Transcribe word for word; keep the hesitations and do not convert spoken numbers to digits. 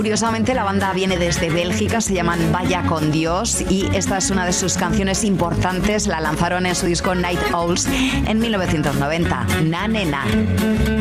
Curiosamente, la banda viene desde Bélgica, se llaman Vaya con Dios, y esta es una de sus canciones importantes. La lanzaron en su disco Night Owls en mil novecientos noventa. Na, ne, na.